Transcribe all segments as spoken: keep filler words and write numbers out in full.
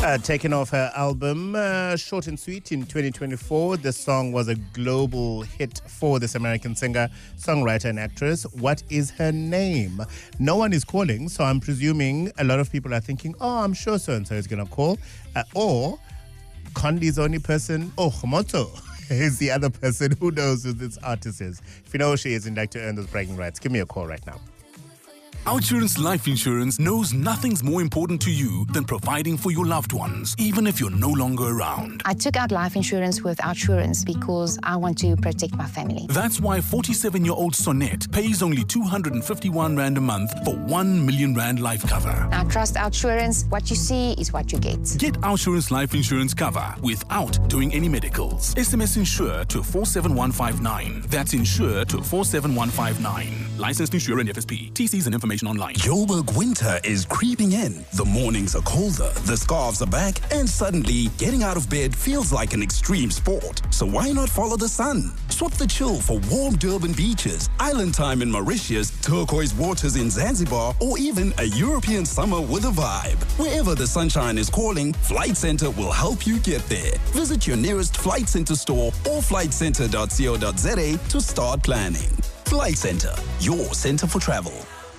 Uh, taken off her album, uh, Short and Sweet, in twenty twenty-four. This song was a global hit for this American singer, songwriter, and actress. What is her name? No one is calling, so I'm presuming a lot of people are thinking, oh, I'm sure so-and-so is going to call. Uh, or Condi's only person, oh, Moto is the other person who knows who this artist is. If you know who she is and like to earn those bragging rights, give me a call right now. Outsurance Life Insurance knows nothing's more important to you than providing for your loved ones, even if you're no longer around. I took out life insurance with Outsurance because I want to protect my family. That's why forty-seven-year-old Sonette pays only two hundred fifty-one rand a month for one million rand life cover. I trust Outsurance. What you see is what you get. Get Outsurance Life Insurance cover without doing any medicals. S M S Insure to four seven one five nine. That's Insure to four seven one five nine. Licensed Insurer and F S P. T Cs and information online. Joburg winter is creeping in. The mornings are colder, the scarves are back, and suddenly getting out of bed feels like an extreme sport. So why not follow the sun? Swap the chill for warm Durban beaches, island time in Mauritius, turquoise waters in Zanzibar, or even a European summer with a vibe. Wherever the sunshine is calling, Flight Centre will help you get there. Visit your nearest Flight Centre store or flight centre dot co dot za to start planning. Flight Centre, your centre for travel.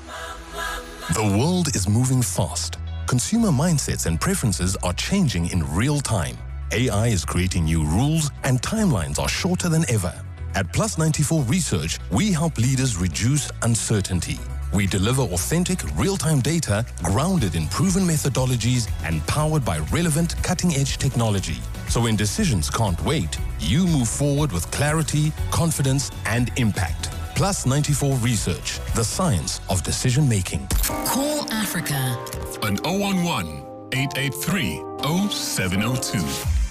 The world is moving fast. Consumer mindsets and preferences are changing in real time. A I is creating new rules and timelines are shorter than ever. At Plus ninety-four Research, we help leaders reduce uncertainty. We deliver authentic, real-time data grounded in proven methodologies and powered by relevant, cutting-edge technology. So when decisions can't wait, you move forward with clarity, confidence, and impact. Plus ninety-four Research, the science of decision-making. Call Africa on zero one one, eight eight three, zero seven zero two.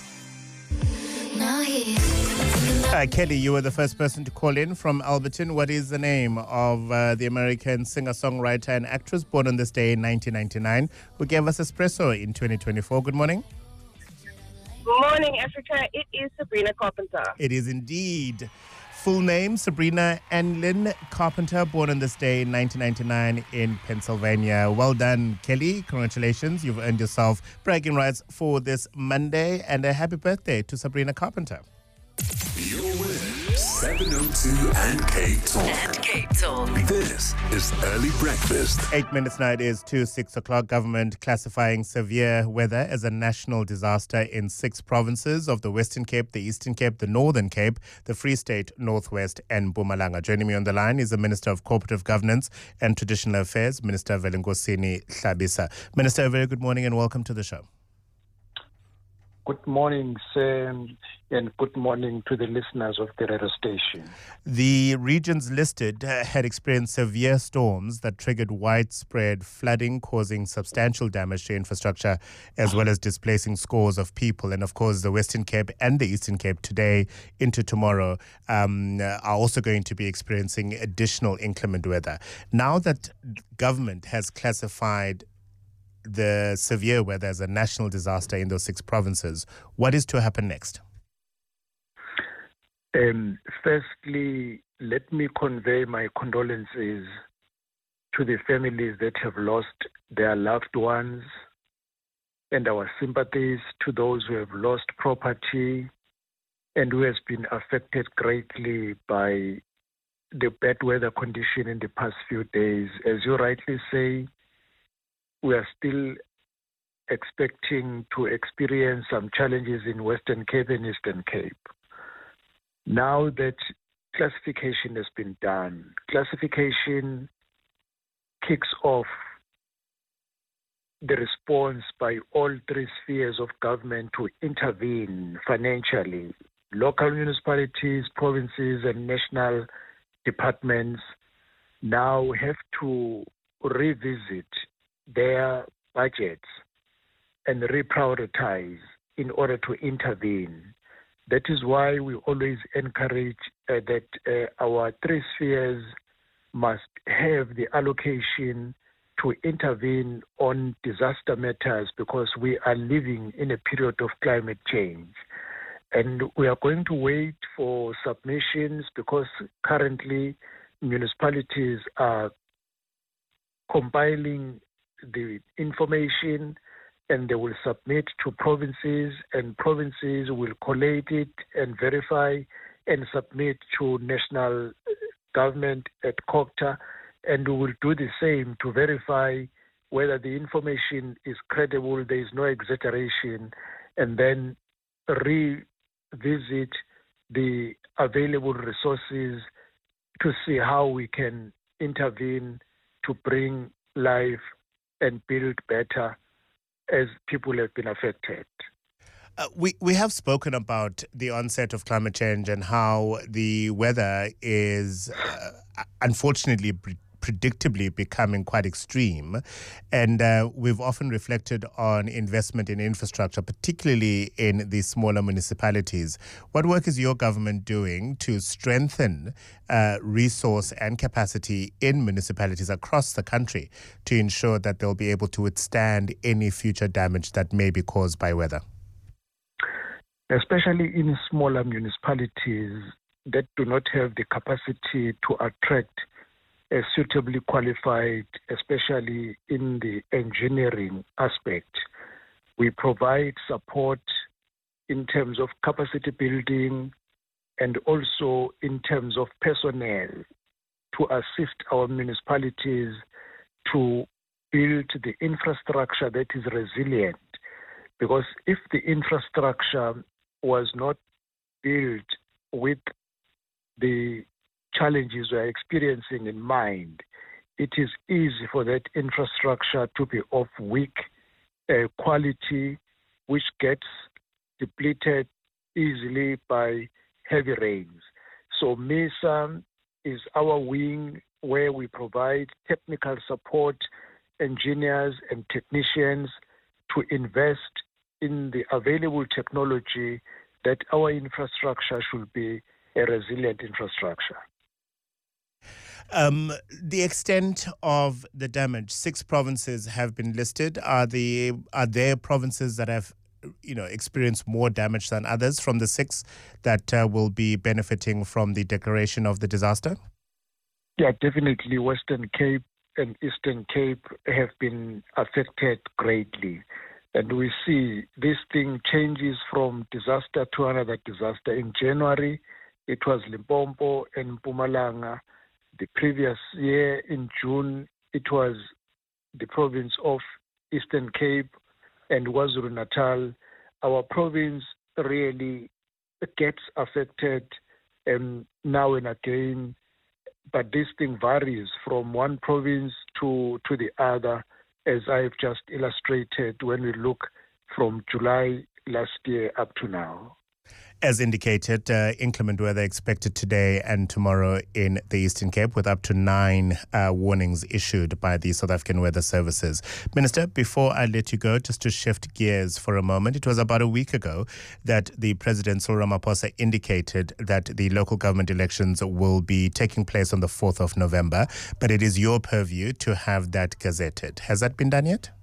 Uh, Kelly, you were the first person to call in from Alberton. What is the name of uh, the American singer-songwriter and actress born on this day in nineteen ninety-nine who gave us Espresso in twenty twenty-four? Good morning. Good morning, Africa. It is Sabrina Carpenter. It is indeed. Full name, Sabrina Anlin Carpenter, born on this day in nineteen ninety-nine in Pennsylvania. Well done, Kelly. Congratulations. You've earned yourself bragging rights for this Monday, and a happy birthday to Sabrina Carpenter. You're with seven oh two and K Talk. And K Talk. This is Early Breakfast. Eight minutes now, it is to six o'clock. Government classifying severe weather as a national disaster in six provinces of the Western Cape, the Eastern Cape, the Northern Cape, the Free State, Northwest, and Mpumalanga. Joining me on the line is the Minister of Cooperative Governance and Traditional Affairs, Minister Velingosini Hlabisa. Minister, a very good morning and welcome to the show. Good morning, Sam, and good morning to the listeners of the radio station. The regions listed uh, had experienced severe storms that triggered widespread flooding, causing substantial damage to infrastructure, as well as displacing scores of people. And of course, the Western Cape and the Eastern Cape today into tomorrow um, are also going to be experiencing additional inclement weather. Now that government has classified the severe weather as a national disaster in those six provinces, what is to happen next? Um, firstly, let me convey my condolences to the families that have lost their loved ones, and our sympathies to those who have lost property and who has been affected greatly by the bad weather condition in the past few days. As you rightly say, we are still expecting to experience some challenges in Western Cape and Eastern Cape. Now that classification has been done, classification kicks off the response by all three spheres of government to intervene financially. Local municipalities, provinces, and national departments now have to revisit their budgets and reprioritize in order to intervene. That is why we always encourage uh, that uh, our three spheres must have the allocation to intervene on disaster matters, because we are living in a period of climate change. And we are going to wait for submissions, because currently municipalities are compiling the information and they will submit to provinces, and provinces will collate it and verify and submit to national government at COGTA, and we will do the same to verify whether the information is credible, there is no exaggeration, and then revisit the available resources to see how we can intervene to bring life and build better as people have been affected. Uh, we, we have spoken about the onset of climate change and how the weather is uh, unfortunately pre- predictably becoming quite extreme. And uh, we've often reflected on investment in infrastructure, particularly in the smaller municipalities. What work is your government doing to strengthen uh, resource and capacity in municipalities across the country to ensure that they'll be able to withstand any future damage that may be caused by weather? Especially in smaller municipalities that do not have the capacity to attract a suitably qualified, especially in the engineering aspect. We provide support in terms of capacity building and also in terms of personnel to assist our municipalities to build the infrastructure that is resilient. Because if the infrastructure was not built with the challenges we are experiencing in mind, it is easy for that infrastructure to be of weak uh, quality, which gets depleted easily by heavy rains. So MISA is our wing where we provide technical support, engineers and technicians to invest in the available technology that our infrastructure should be a resilient infrastructure. Um, the extent of the damage, six provinces have been listed. Are the are there provinces that have, you know, experienced more damage than others from the six that uh, will be benefiting from the declaration of the disaster? Yeah, definitely. Western Cape and Eastern Cape have been affected greatly. And we see this thing changes from disaster to another disaster. In January, it was Limpopo and Mpumalanga. The previous year, in June, it was the province of Eastern Cape and KwaZulu-Natal. Our province really gets affected um, now and again, but this thing varies from one province to, to the other, as I've just illustrated when we look from July last year up to now. As indicated, uh, inclement weather expected today and tomorrow in the Eastern Cape, with up to nine uh, warnings issued by the South African Weather Services. Minister, before I let you go, just to shift gears for a moment, it was about a week ago that the President, Cyril Ramaphosa, indicated that the local government elections will be taking place on the fourth of November, but it is your purview to have that gazetted. Has that been done yet?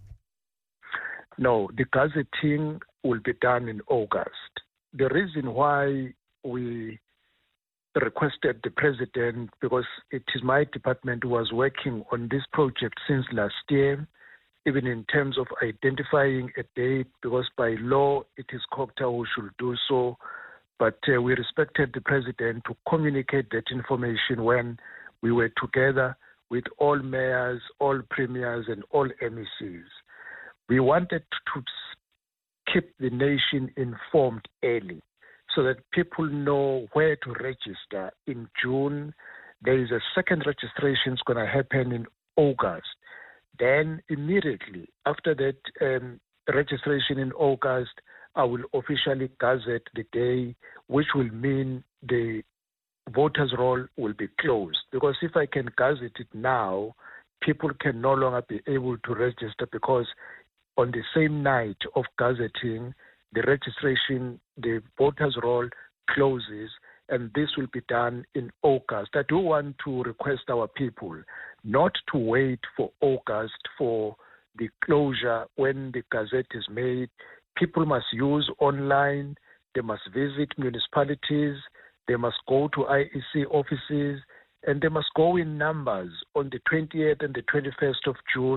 No, the gazetting will be done in August. The reason why we requested the president, because it is my department who was working on this project since last year, even in terms of identifying a date, because by law it is COGTA who should do so. But uh, we respected the president to communicate that information when we were together with all mayors, all premiers, and all M E Cs. We wanted to keep the nation informed early so that people know where to register. In June, there is a second registration is going to happen in August. Then immediately after that um, registration in August, I will officially gazette the day, which will mean the voters' roll will be closed. Because if I can gazette it now, people can no longer be able to register, because on the same night of gazetting, the registration, the voters' roll closes, and this will be done in August. I do want to request our people not to wait for August for the closure when the gazette is made. People must use online, they must visit municipalities, they must go to I E C offices, and they must go in numbers on the twentieth and the twenty-first of June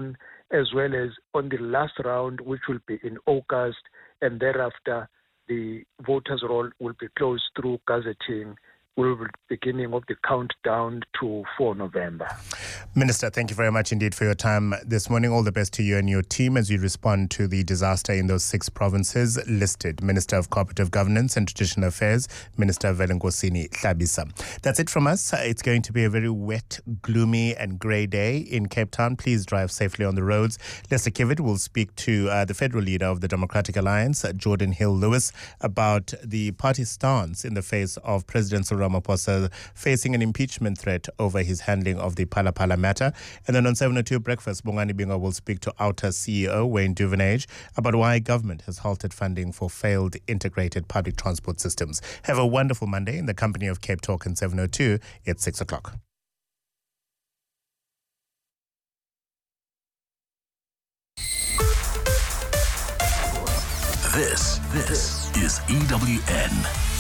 as well as on the last round, which will be in August, and thereafter the voters' roll will be closed through gazetting. Will be beginning of the countdown to four November. Minister, thank you very much indeed for your time this morning. All the best to you and your team as you respond to the disaster in those six provinces listed. Minister of Cooperative Governance and Traditional Affairs, Minister Velengosini Hlabisa. That's it from us. It's going to be a very wet, gloomy and grey day in Cape Town. Please drive safely on the roads. Lester Kivitt will speak to uh, the federal leader of the Democratic Alliance, uh, Jordan Hill-Lewis, about the party's stance in the face of President Cyril Ramaphosa facing an impeachment threat over his handling of the Phala Phala matter. And then on seven oh two Breakfast, Bongani Binga will speak to Outer C E O Wayne Duvenage about why government has halted funding for failed integrated public transport systems. Have a wonderful Monday in the company of Cape Talk and seven oh two. It's six o'clock. This, this is E W N.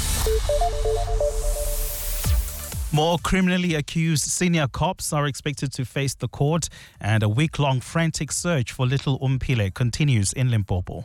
More criminally accused senior cops are expected to face the court, and a week-long frantic search for little Umpile continues in Limpopo.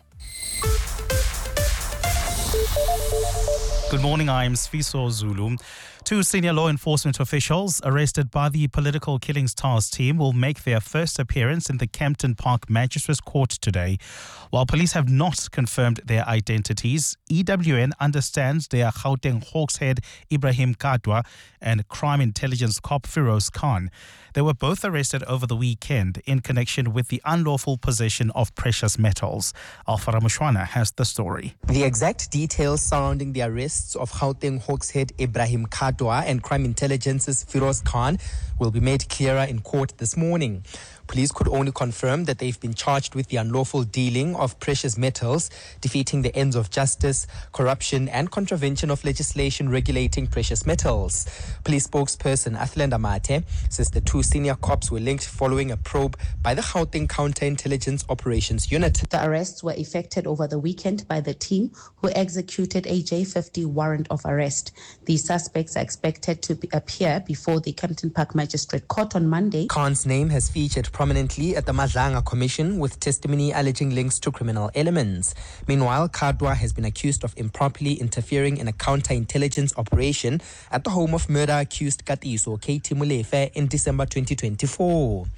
Good morning, I am Sfiso Zulu. Two senior law enforcement officials arrested by the Political Killings Task Team will make their first appearance in the Kempton Park Magistrates Court today. While police have not confirmed their identities, E W N understands they are Gauteng Hawks head Ibrahim Kadwa and crime intelligence cop Firoz Khan. They were both arrested over the weekend in connection with the unlawful possession of precious metals. Alpha Ramushwana has the story. The exact details surrounding the arrests of Gauteng Hawks head Ibrahim Kadwa and crime intelligence's Firoz Khan will be made clearer in court this morning. Police could only confirm that they've been charged with the unlawful dealing of precious metals, defeating the ends of justice, corruption and contravention of legislation regulating precious metals. Police spokesperson Athland Amate says the two senior cops were linked following a probe by the Gauteng Counterintelligence Operations Unit. The arrests were effected over the weekend by the team who executed a J fifty warrant of arrest. The suspects are expected to be, appear before the Kempton Park Magistrate Court on Monday. Khan's name has featured prominently at the Madlanga Commission with testimony alleging links to criminal elements. Meanwhile, Kadwa has been accused of improperly interfering in a counterintelligence operation at the home of murder-accused Katiso Katie Mulefe in December twenty twenty-four.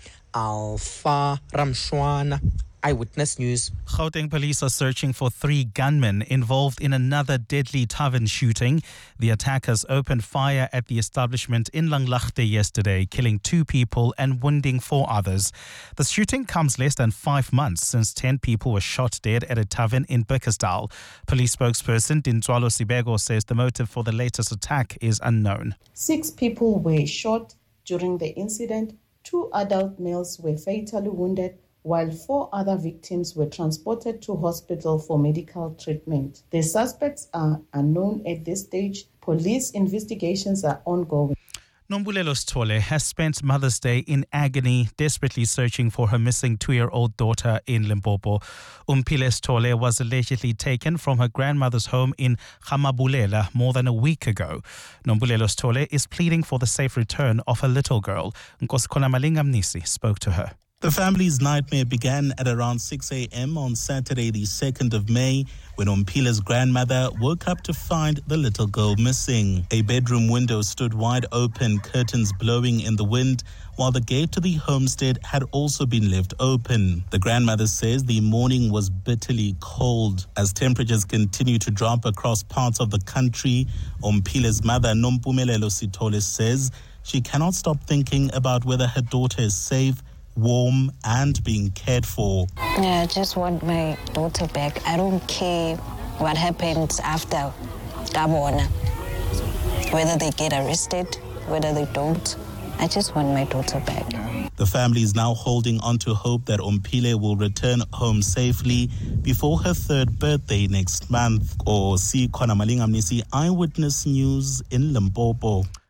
Alpha Ramshwana, Eyewitness News. Gauteng police are searching for three gunmen involved in another deadly tavern shooting. The attackers opened fire at the establishment in Langlaagte yesterday, killing two people and wounding four others. The shooting comes less than five months since ten people were shot dead at a tavern in Burkersdal. Police spokesperson Dintswalo Sibego says the motive for the latest attack is unknown. Six people were shot during the incident. Two adult males were fatally wounded, while four other victims were transported to hospital for medical treatment. The suspects are unknown at this stage. Police investigations are ongoing. Nombulelo Sithole has spent Mother's Day in agony, desperately searching for her missing two-year-old daughter in Limpopo. Umpile Sithole was allegedly taken from her grandmother's home in Khamabulela more than a week ago. Nombulelo Sithole is pleading for the safe return of her little girl. Nkosikhona Malinga spoke to her. The family's nightmare began at around six a.m. on Saturday, the second of May, when Umpile's grandmother woke up to find the little girl missing. A bedroom window stood wide open, curtains blowing in the wind, while the gate to the homestead had also been left open. The grandmother says the morning was bitterly cold. As temperatures continue to drop across parts of the country, Umpile's mother, Nompumelelo Sithole, says she cannot stop thinking about whether her daughter is safe, warm and being cared for. Yeah, I just want my daughter back. I don't care what happens after Gabona, whether they get arrested, whether they don't. I just want my daughter back. The family is now holding on to hope that Umpile will return home safely before her third birthday next month. Or see Khona Malinga Mnisi, Eyewitness News in Limpopo.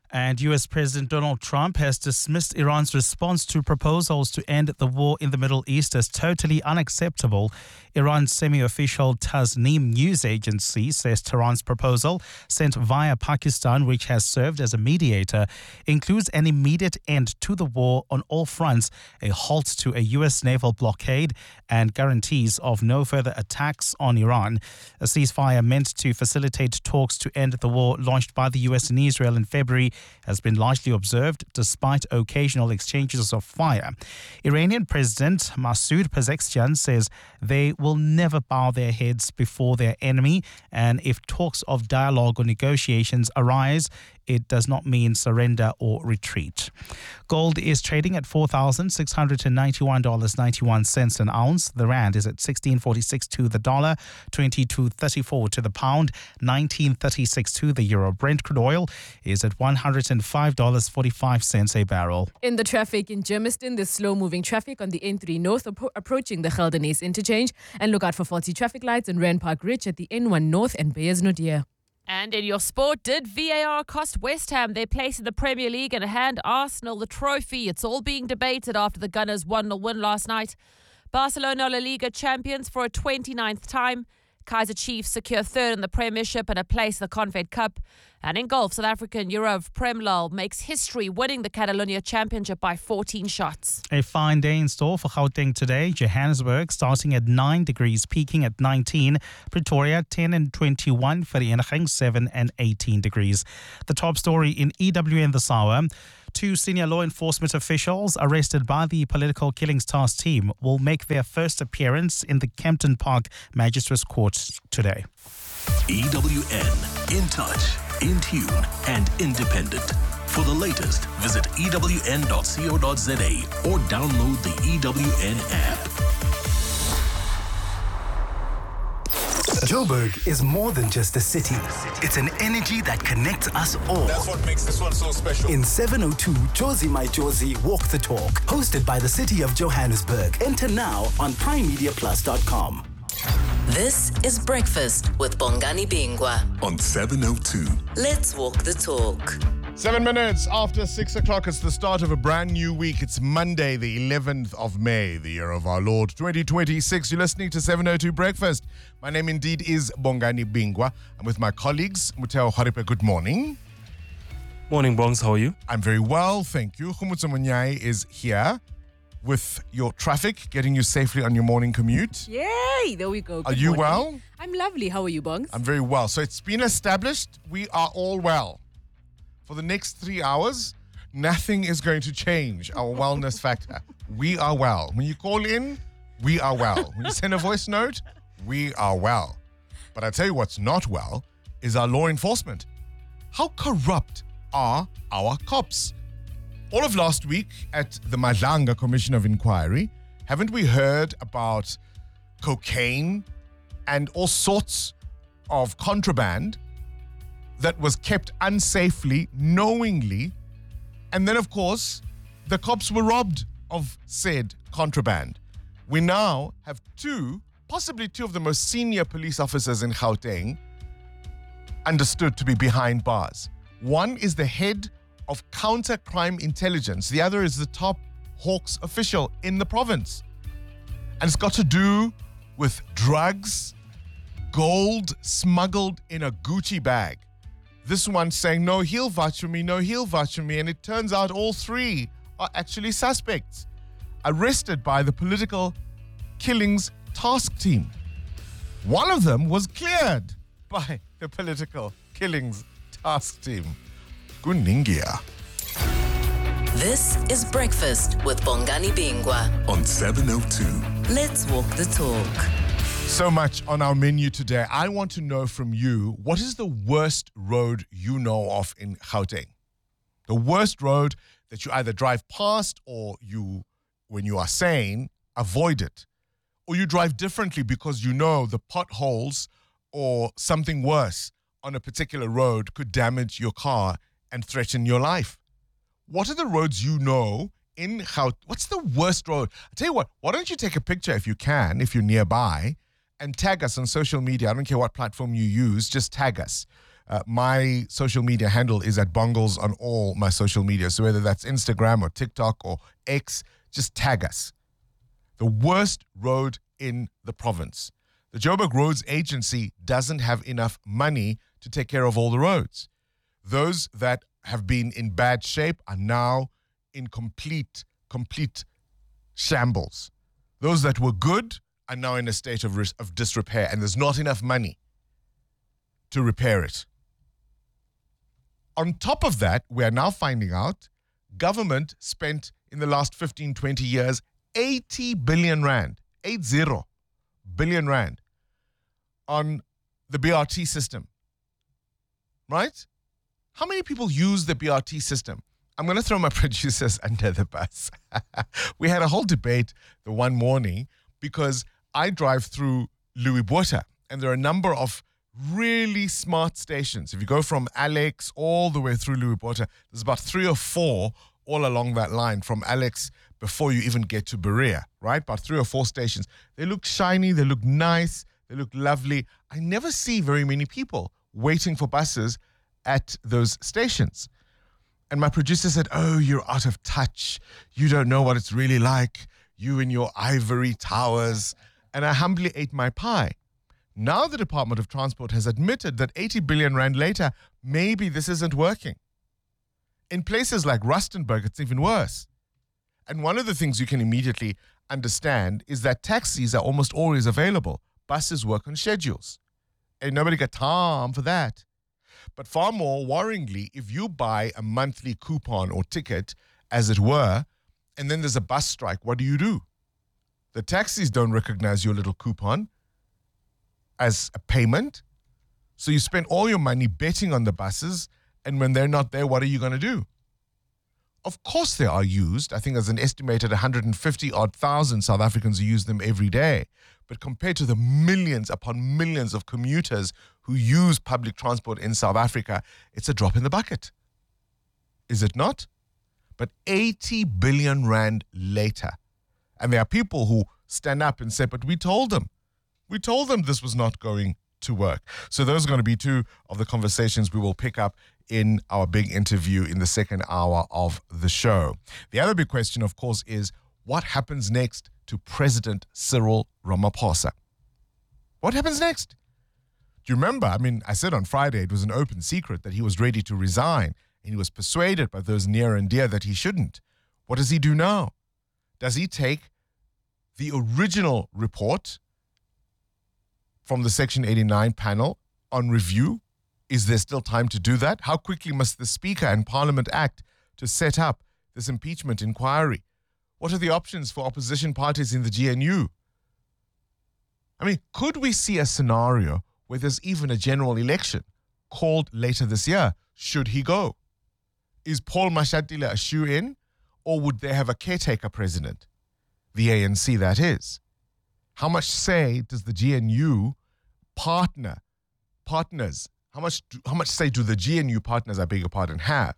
And U S President Donald Trump has dismissed Iran's response to proposals to end the war in the Middle East as totally unacceptable. Iran's semi-official Tasnim news agency says Tehran's proposal, sent via Pakistan, which has served as a mediator, includes an immediate end to the war on all fronts, a halt to a U S naval blockade, and guarantees of no further attacks on Iran. A ceasefire meant to facilitate talks to end the war launched by the U S and Israel in February has been largely observed despite occasional exchanges of fire. Iranian President Masoud Pezeshkian says they will never bow their heads before their enemy, and if talks of dialogue or negotiations arise, it does not mean surrender or retreat. Gold is trading at four thousand six hundred ninety-one dollars and ninety-one cents an ounce. The rand is at sixteen forty-six to the dollar, twenty-two thirty-four to the pound, nineteen thirty-six to the euro. Brent crude oil is at one hundred five dollars and forty-five cents a barrel. In the traffic in Germiston, there's slow-moving traffic on the N three North appro- approaching the Geldernees interchange, and look out for faulty traffic lights in Rand Park Ridge at the N one North and Beyers-Naudé. And in your sport, did V A R cost West Ham their place in the Premier League and hand Arsenal the trophy? It's all being debated after the Gunners' one nil win last night. Barcelona La Liga champions for a twenty-ninth time. Kaizer Chiefs secure third in the Premiership and a place in the Confed Cup. And in golf, South African Eurav Premlal makes history, winning the Catalonia Championship by fourteen shots. A fine day in store for Gauteng today. Johannesburg starting at nine degrees, peaking at nineteen. Pretoria ten and twenty-one. Vereeniging seven and eighteen degrees. The top story in E W N this hour. Two senior law enforcement officials arrested by the Political Killings Task Team will make their first appearance in the Kempton Park Magistrates Court today. E W N, in touch, in tune and independent. For the latest, visit e w n dot co dot z a or download the E W N app. Joburg is more than just a city. It's an energy that connects us all. That's what makes this one so special. In seven oh two, Josie My Josie Walk the Talk, hosted by the City of Johannesburg. Enter now on prime media plus dot com. This is Breakfast with Bongani Bingwa on seven oh two. Let's walk the talk. Seven minutes after six o'clock, it's the start of a brand new week. It's Monday, the eleventh of May, the year of our Lord, twenty twenty-six. You're listening to seven oh two Breakfast. My name indeed is Bongani Bingwa. I'm with my colleagues. Muteo Haripe, good morning. Morning, Bongs. How are you? I'm very well, thank you. Khumutso Munyai is here with your traffic, getting you safely on your morning commute. Yay! There we go. Good are you morning. well? I'm lovely. How are you, Bongs? I'm very well. So it's been established we are all well. For the next three hours, nothing is going to change our wellness factor. We are well. When you call in, we are well. When you send a voice note, we are well. But I tell you what's not well is our law enforcement. How corrupt are our cops? All of last week at the Madlanga Commission of Inquiry, haven't we heard about cocaine and all sorts of contraband that was kept unsafely, knowingly, and then, of course, the cops were robbed of said contraband. We now have two, possibly two of the most senior police officers in Gauteng understood to be behind bars. One is the head of counter-crime intelligence. The other is the top Hawks official in the province. And it's got to do with drugs, gold smuggled in a Gucci bag. This one saying, no, he'll vouch for me, no, he'll vouch for me. And it turns out all three are actually suspects, arrested by the Political Killings Task Team. One of them was cleared by the Political Killings Task Team. Kuningia. This is Breakfast with Bongani Bingwa on seven oh two. Let's walk the talk. So much on our menu today. I want to know from you, what is the worst road you know of in Gauteng? The worst road that you either drive past or you, when you are sane, avoid it. Or you drive differently because you know the potholes or something worse on a particular road could damage your car and threaten your life. What are the roads you know in Gauteng? What's the worst road? I'll tell you what, why don't you take a picture if you can, if you're nearby, and tag us on social media. I don't care what platform you use, just tag us. Uh, my social media handle is at Bongles on all my social media. So whether that's Instagram or TikTok or X, just tag us. The worst road in the province. The Joburg Roads Agency doesn't have enough money to take care of all the roads. Those that have been in bad shape are now in complete, complete shambles. Those that were good are now in a state of, ris- of disrepair, and there's not enough money to repair it. On top of that, we are now finding out government spent in the last fifteen, twenty years eighty billion rand, eight zero billion rand on the B R T system. Right? How many people use the B R T system? I'm going to throw my producers under the bus. We had a whole debate the one morning because I drive through Louis Botha, and there are a number of really smart stations. If you go from Alex all the way through Louis Botha, there's about three or four all along that line from Alex before you even get to Berea, right? About three or four stations. They look shiny, they look nice, they look lovely. I never see very many people waiting for buses at those stations. And my producer said, oh, you're out of touch. You don't know what it's really like. You in your ivory towers. And I humbly ate my pie. Now the Department of Transport has admitted that eighty billion rand later, maybe this isn't working. In places like Rustenburg, it's even worse. And one of the things you can immediately understand is that taxis are almost always available. Buses work on schedules. And nobody got time for that. But far more worryingly, if you buy a monthly coupon or ticket, as it were, and then there's a bus strike, what do you do? The taxis don't recognize your little coupon as a payment. So you spend all your money betting on the buses, and when they're not there, what are you going to do? Of course they are used. I think there's an estimated one hundred fifty odd thousand South Africans who use them every day. But compared to the millions upon millions of commuters who use public transport in South Africa, it's a drop in the bucket. Is it not? But eighty billion rand later. And there are people who stand up and say, but we told them. We told them this was not going to work. So those are going to be two of the conversations we will pick up in our big interview in the second hour of the show. The other big question, of course, is what happens next to President Cyril Ramaphosa? What happens next? Do you remember? I mean, I said on Friday it was an open secret that he was ready to resign, and he was persuaded by those near and dear that he shouldn't. What does he do now? Does he take the original report from the Section eighty-nine panel on review? Is there still time to do that? How quickly must the Speaker and Parliament act to set up this impeachment inquiry? What are the options for opposition parties in the G N U? I mean, could we see a scenario where there's even a general election called later this year? Should he go? Is Paul Mashatile a shoe-in, or would they have a caretaker president? The A N C, that is. How much say does the G N U partner, partners, how much, do, how much say do the G N U partners, I beg your pardon, have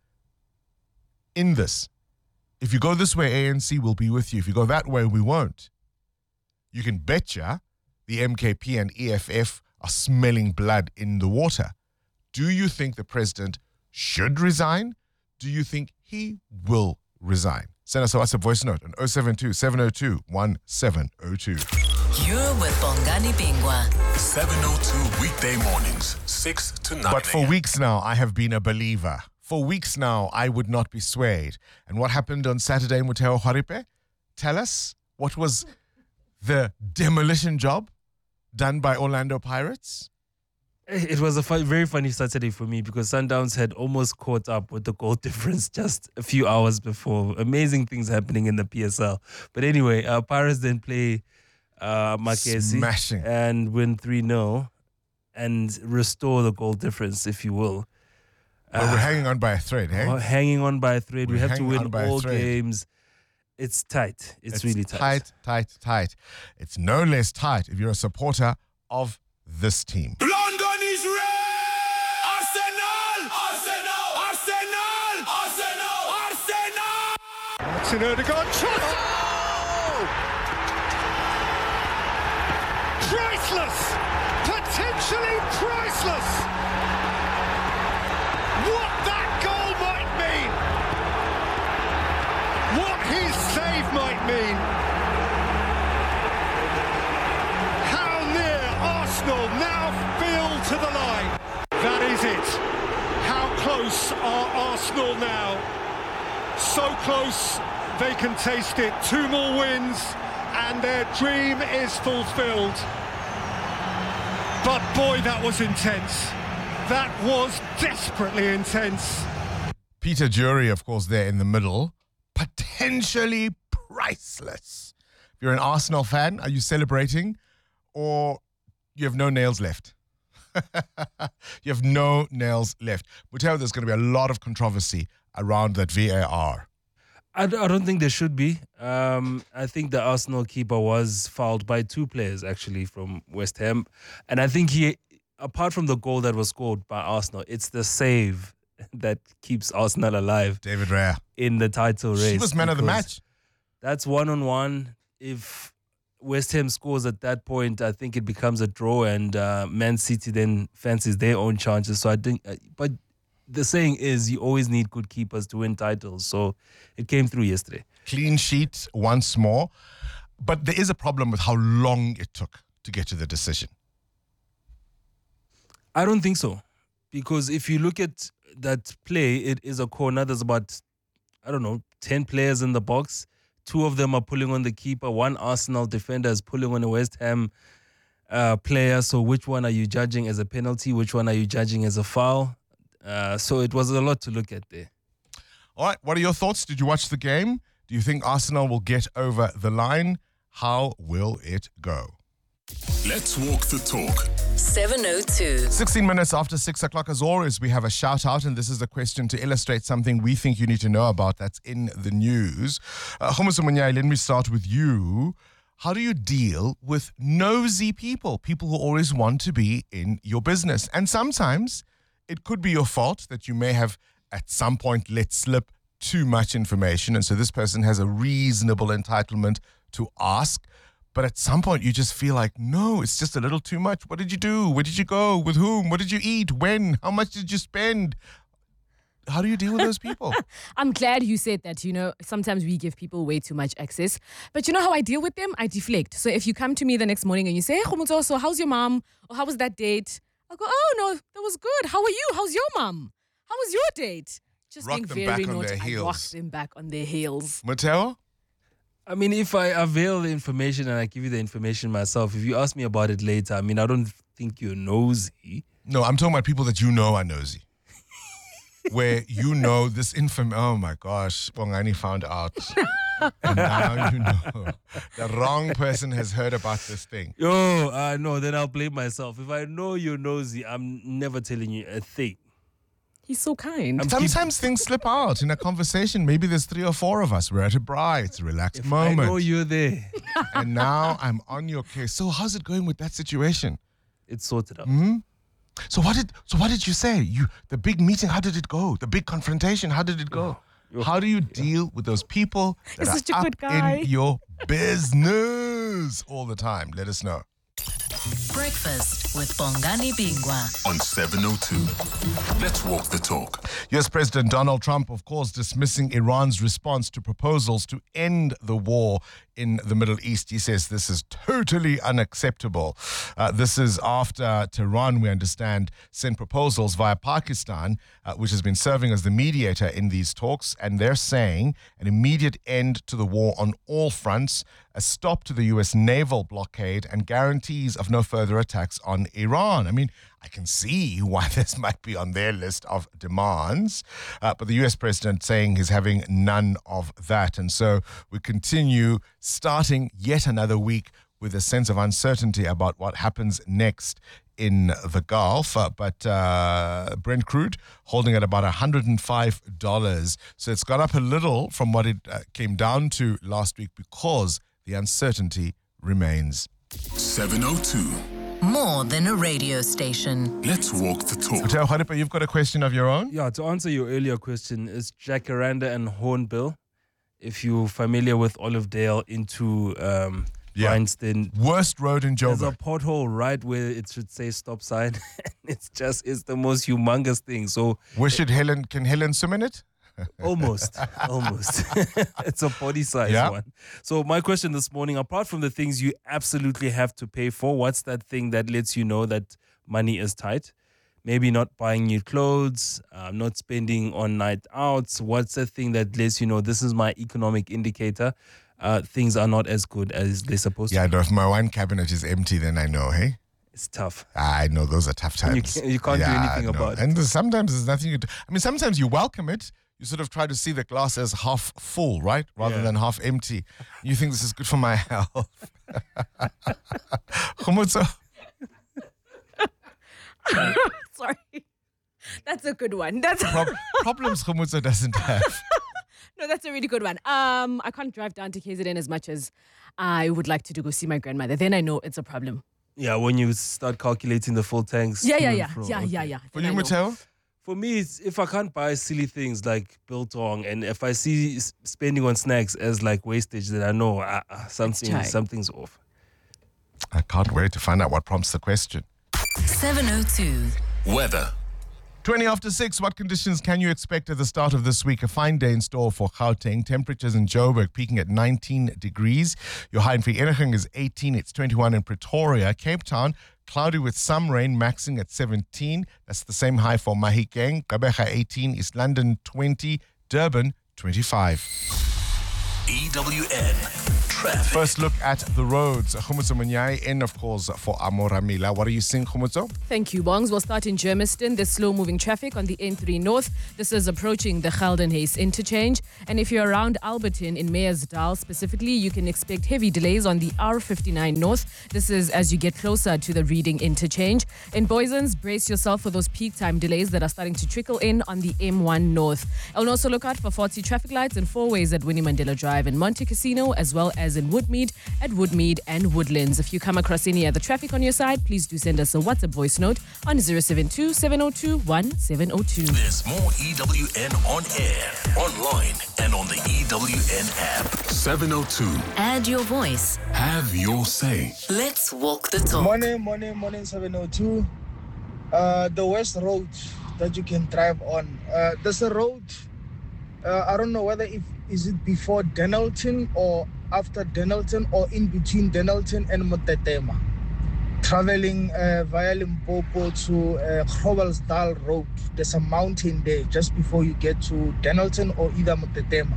in this? If you go this way, A N C will be with you. If you go that way, we won't. You can betcha the M K P and E F F are smelling blood in the water. Do you think the president should resign? Do you think he will resign? Send us a WhatsApp voice note on oh seven two, seven oh two, one seven oh two. You're with Bongani Bingwa. seven oh two weekday mornings, six to nine. But for weeks now, I have been a believer. For weeks now, I would not be swayed. And what happened on Saturday, Muteo Horipe? Tell us, what was the demolition job done by Orlando Pirates? It was a fun, very funny Saturday for me because Sundowns had almost caught up with the goal difference just a few hours before. Amazing things happening in the P S L. But anyway, uh, Pirates then play uh, Makesi Smashing. and win three nil and restore the goal difference, if you will. Well, uh, we're hanging on by a thread, hey? Hanging on by a thread. We're we have to win all thread. games. It's tight. It's, it's really tight. Tight, tight, tight. It's no less tight if you're a supporter of this team. London is red! Arsenal! Arsenal! Arsenal! Arsenal! Arsenal! Martin Odegaard shot! Oh! Priceless! Potentially priceless! What that goal might mean! What his save might mean! How near Arsenal now feel to the line! That is it. How close are Arsenal now? So close they can taste it. Two more wins and their dream is fulfilled. But boy, that was intense. That was desperately intense. Peter Jury, of course, there in the middle. Potentially priceless. If you're an Arsenal fan, are you celebrating? Or you have no nails left? You have no nails left. Muteo, there's going to be a lot of controversy around that V A R. I, I don't think there should be. Um, I think the Arsenal keeper was fouled by two players, actually, from West Ham. And I think he, apart from the goal that was scored by Arsenal, it's the save that keeps Arsenal alive. David Raya. In the title race. She was man of the match. That's one-on-one. If West Ham scores at that point, I think it becomes a draw, and uh, Man City then fancies their own chances. So I think, uh, but the saying is, you always need good keepers to win titles. So it came through yesterday. Clean sheet once more. But there is a problem with how long it took to get to the decision. I don't think so. Because if you look at that play, it is a corner. There's about, I don't know, ten players in the box. Two of them are pulling on the keeper. One Arsenal defender is pulling on a West Ham uh, player. So which one are you judging as a penalty? Which one are you judging as a foul? Uh, so it was a lot to look at there. All right, what are your thoughts? Did you watch the game? Do you think Arsenal will get over the line? How will it go? Let's walk the talk. seven oh two. sixteen minutes after six o'clock, as always, we have a shout out, and this is a question to illustrate something we think you need to know about that's in the news. Uh, Khomoso Munyai, let me start with you. How do you deal with nosy people, people who always want to be in your business? And sometimes it could be your fault that you may have at some point let slip too much information, and so this person has a reasonable entitlement to ask. But at some point, you just feel like, no, it's just a little too much. What did you do? Where did you go? With whom? What did you eat? When? How much did you spend? How do you deal with those people? I'm glad you said that. You know, sometimes we give people way too much access. But you know how I deal with them? I deflect. So if you come to me the next morning and you say, hey, Khomoso, so how's your mom? Or how was that date? I'll go, oh, no, that was good. How are you? How's your mom? How was your date? Just Rock being them very back on naughty. their I heels. rock them back on their heels. Muteo? I mean, if I avail the information and I give you the information myself, if you ask me about it later, I mean, I don't think you're nosy. No, I'm talking about people that you know are nosy. Where you know this info. Oh my gosh, Bongani found out. And now you know. The wrong person has heard about this thing. Yo, uh, no, then I'll blame myself. If I know you're nosy, I'm never telling you a thing. He's so kind. I'm Sometimes keep... things slip out in a conversation. Maybe there's three or four of us. We're at a bar. It's a relaxed if moment. I know you're there. And now I'm on your case. So how's it going with that situation? It's sorted out. Mm-hmm. So what did so what did you say? You the big meeting, how did it go? The big confrontation, how did it go? Oh, how do you deal with those people that He's are such a up good guy. in your business all the time? Let us know. Breakfast with Bongani Bingwa on seven oh two. Let's walk the talk. U S President Donald Trump, of course, dismissing Iran's response to proposals to end the war in the Middle East. He says this is totally unacceptable. Uh, this is after Tehran, we understand, sent proposals via Pakistan, uh, which has been serving as the mediator in these talks. And they're saying an immediate end to the war on all fronts, a stop to the U S naval blockade, and guarantees of no further attacks on Iran. I mean, I can see why this might be on their list of demands, uh, but the U S president saying he's having none of that. And so we continue starting yet another week with a sense of uncertainty about what happens next in the Gulf. Uh, but uh, Brent crude holding at about one hundred five dollars. So it's gone up a little from what it uh, came down to last week because the uncertainty remains. seven oh two. More than a radio station. Let's walk the talk. Muteo Kharipa, you've got a question of your own? Yeah, to answer your earlier question, is Jacaranda and Hornbill, if you're familiar with Olive Dale, into um, Yeah. Bryanston. Worst road in There's a Joburg. pothole right where it should say stop sign. It's just, it's the most humongous thing. So Where should Helen, can Helen swim in it? almost, almost. It's a body size Yeah. one. So my question this morning, apart from the things you absolutely have to pay for, what's that thing that lets you know that money is tight? Maybe not buying new clothes, uh, not spending on night outs. What's the thing that lets you know this is my economic indicator? Uh, things are not as good as they're supposed Yeah, to be. no, if my wine cabinet is empty, then I know, hey? It's tough. I know those are tough And you times. can't- you can't do anything no. about it. And there's- sometimes there's nothing you do. I mean, sometimes you welcome it. You sort of try to see the glass as half full, right? Rather Yeah. than half empty. You think this is good for my health. Khomotso. Sorry. That's a good one. That's Prob- problems Khomotso doesn't have. No, that's a really good one. Um, I can't drive down to K Z N as much as I would like to to go see my grandmother. Then I know it's a problem. Yeah, when you start calculating the full tanks. Yeah, to yeah, and yeah, fro. yeah, Okay. yeah, yeah. For Then you, I know. Mateo? For me, it's if I can't buy silly things like biltong, and if I see s- spending on snacks as like wastage, then I know uh, uh, something tight. something's off. I can't wait to find out what prompts the question. seven oh two. Weather. twenty after six, what conditions can you expect at the start of this week? A fine day in store for Gauteng. Temperatures in Joburg peaking at nineteen degrees. Your high in Vereeniging is eighteen. It's twenty-one in Pretoria. Cape Town, cloudy with some rain, maxing at seventeen. That's the same high for Mahikeng. Gqeberha eighteen. East London twenty. Durban twenty-five. E W N traffic. First look at the roads. Khomotso Manyai in, of course, for Amoramila. What are you seeing, Khomotso? Thank you, Bongs. We'll start in Germiston. There's slow-moving traffic on the N three North. This is approaching the Geldenhuys interchange. And if you're around Alberton in Meyersdal specifically, you can expect heavy delays on the R fifty-nine North. This is as you get closer to the Reading interchange. In Boysons, brace yourself for those peak time delays that are starting to trickle in on the M one North. And also look out for faulty traffic lights and four ways at Winnie Mandela Drive in Monte Casino, as well as in Woodmead, at Woodmead and Woodlands. If you come across any other traffic on your side, please do send us a WhatsApp voice note on zero seven two, seven oh two, one seven oh two. There's more E W N on air, online, and on the E W N app. seven oh two. Add your voice. Have your say. Let's walk the talk. Morning, morning, morning, seven oh two. Uh, the West Road that you can drive on. Uh, there's a road, uh, I don't know whether if is it before Denelton or after Denelton or in between Denelton and Motetema. Traveling uh, via Limpopo to uh, Groblersdal Road. There's a mountain there just before you get to Denelton or either Motetema.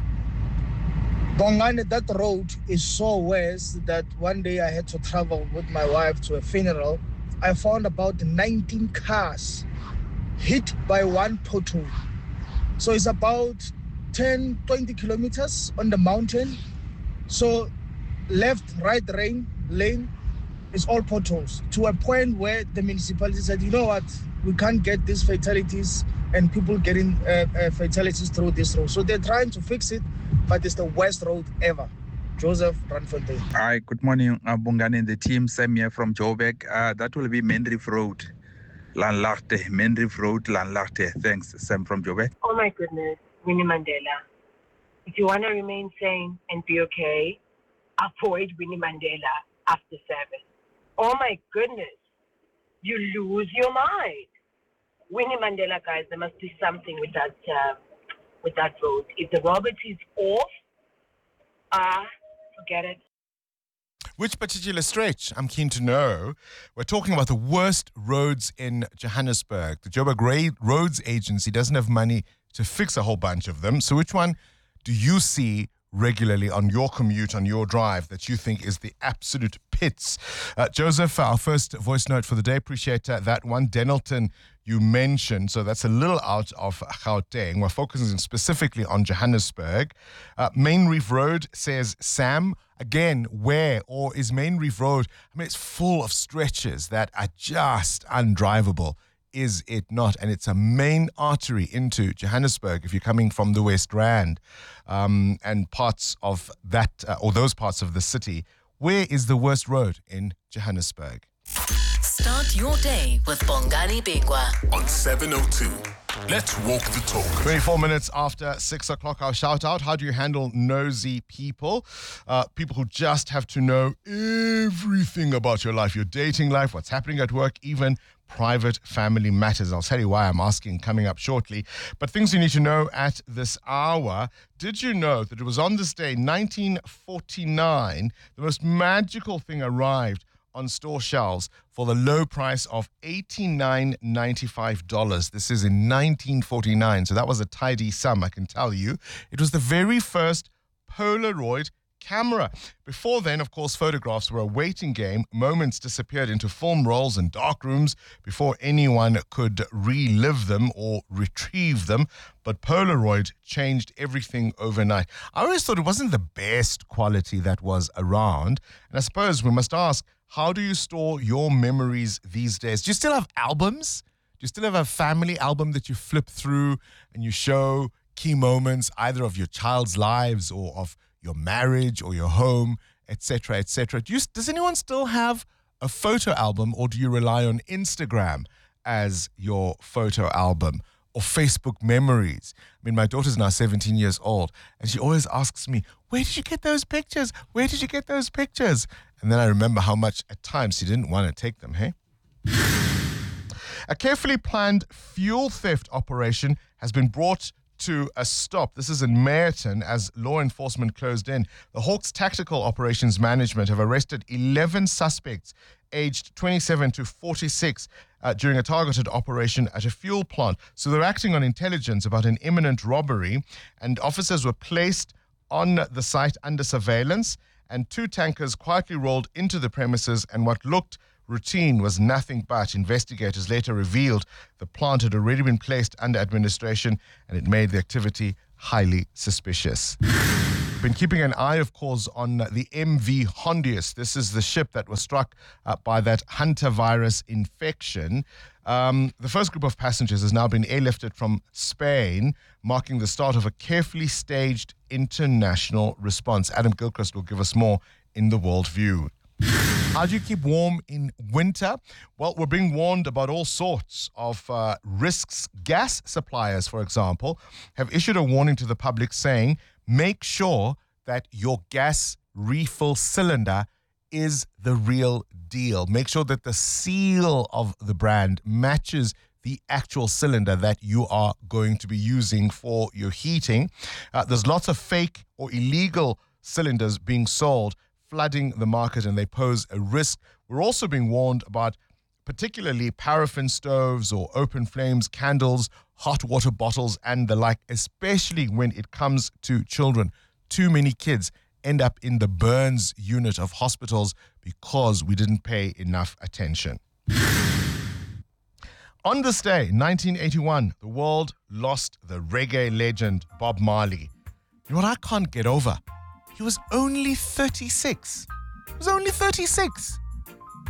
Bongane, that road is so worse that one day I had to travel with my wife to a funeral. I found about nineteen cars hit by one pothole. So it's about ten, twenty kilometers on the mountain. So left, right lane, lane is all potholes, to a point where the municipality said, you know what, we can't get these fatalities and people getting uh, uh, fatalities through this road. So they're trying to fix it, but it's the worst road ever. Joseph Ranfontein. Hi, good morning, uh, Bongani and the team. Sam here from Joburg. Uh, that will be Menrif Road, Lanlachte. Menrif Road, Lanlachte. Thanks, Sam from Joburg. Oh my goodness, Winnie Mandela. If you want to remain sane and be okay, avoid Winnie Mandela after seven. Oh my goodness, you lose your mind. Winnie Mandela, guys, there must be something with that uh, with that road. If the Robert is off, ah, uh, forget it. Which particular stretch? I'm keen to know. We're talking about the worst roads in Johannesburg. The Joburg Ra- Roads Agency doesn't have money to fix a whole bunch of them. So which one do you see regularly on your commute, on your drive, that you think is the absolute pits? Uh, Joseph, our first voice note for the day. Appreciate uh, that one. Denelton, you mentioned, so that's a little out of Gauteng. We're focusing specifically on Johannesburg. Uh, Main Reef Road, says Sam. Again, where or is Main Reef Road? I mean, it's full of stretches that are just undrivable. Is it not? And it's a main artery into Johannesburg if you're coming from the West Rand um, and parts of that, uh, or those parts of the city. Where is the worst road in Johannesburg? Start your day with Bongani Bigwa on seven oh two. Let's walk the talk. twenty-four minutes after six o'clock, our shout out. How do you handle nosy people? Uh, people who just have to know everything about your life, your dating life, what's happening at work, even private family matters. I'll tell you why I'm asking coming up shortly. But things you need to know at this hour. Did you know that it was on this day, nineteen forty-nine, the most magical thing arrived on store shelves for the low price of eighty-nine ninety-five dollars. This is in nineteen forty-nine, so that was a tidy sum, I can tell you. It was the very first Polaroid camera. Before then, of course, photographs were a waiting game. Moments disappeared into film rolls and dark rooms before anyone could relive them or retrieve them. But Polaroid changed everything overnight. I always thought it wasn't the best quality that was around. And I suppose we must ask, how do you store your memories these days? Do you still have albums? Do you still have a family album that you flip through and you show key moments either of your child's lives or of your marriage or your home, et cetera, et cetera? Do you, does anyone still have a photo album, or do you rely on Instagram as your photo album or Facebook memories? I mean, my daughter's now seventeen years old, and she always asks me, where did you get those pictures? Where did you get those pictures? And then I remember how much at times she didn't want to take them, hey? A carefully planned fuel theft operation has been brought to a stop. This is in Meyerton as law enforcement closed in. The Hawks Tactical Operations Management have arrested eleven suspects aged twenty-seven to forty-six uh, during a targeted operation at a fuel plant. So they're acting on intelligence about an imminent robbery, and officers were placed on the site under surveillance, and two tankers quietly rolled into the premises, and what looked routine was nothing but. Investigators later revealed the plant had already been placed under administration, and it made the activity highly suspicious. Been keeping an eye, of course, on the M V Hondius. This is the ship that was struck uh, by that hantavirus infection. Um, the first group of passengers has now been airlifted from Spain, marking the start of a carefully staged international response. Adam Gilchrist will give us more in The World View. How do you keep warm in winter? Well, we're being warned about all sorts of uh, risks. Gas suppliers, for example, have issued a warning to the public saying, make sure that your gas refill cylinder is the real deal. Make sure that the seal of the brand matches the actual cylinder that you are going to be using for your heating. Uh, there's lots of fake or illegal cylinders being sold, flooding the market, and they pose a risk. We're also being warned about particularly paraffin stoves or open flames, candles, hot water bottles, and the like, especially when it comes to children. Too many kids end up in the burns unit of hospitals because we didn't pay enough attention. On this day, nineteen eighty-one, the world lost the reggae legend Bob Marley. You know what I can't get over? He was only thirty-six. He was only thirty-six.